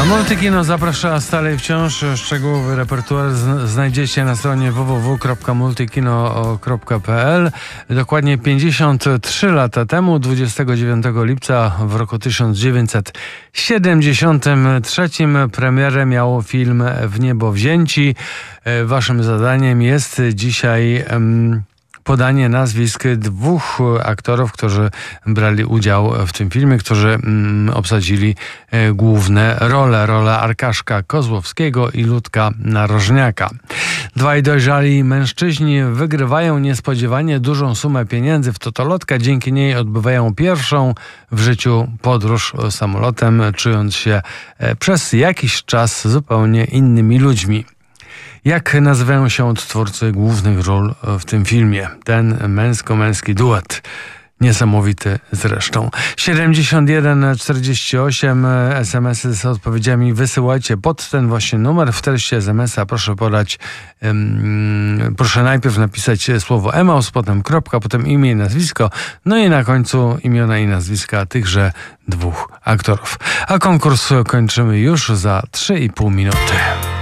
A Multikino zaprasza stale i wciąż. Szczegółowy repertuar znajdziecie na stronie www.multikino.pl. Dokładnie 53 lata temu, 29 lipca w roku 1973 premierę miał film W niebo wzięci. Waszym zadaniem jest dzisiaj podanie nazwisk dwóch aktorów, którzy brali udział w tym filmie, którzy obsadzili główne role. Rolę Arkaszka Kozłowskiego i Ludka Narożniaka. Dwaj dojrzali mężczyźni wygrywają niespodziewanie dużą sumę pieniędzy w totolotka. Dzięki niej odbywają pierwszą w życiu podróż samolotem, czując się przez jakiś czas zupełnie innymi ludźmi. Jak nazywają się odtwórcy głównych ról w tym filmie? Ten męsko-męski duet. Niesamowity zresztą. 7148 SMS-y z odpowiedziami wysyłajcie pod ten właśnie numer. W treści SMS-a proszę podać, proszę najpierw napisać słowo Emaus, potem kropka, potem imię i nazwisko, no i na końcu imiona i nazwiska tychże dwóch aktorów. A konkurs kończymy już za 3,5 minuty.